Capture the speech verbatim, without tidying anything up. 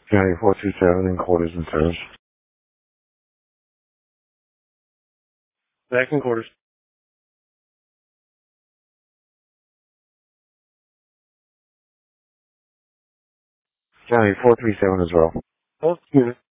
County four two seven in quarters and service. Back in quarters. County four three seven as well. Both units.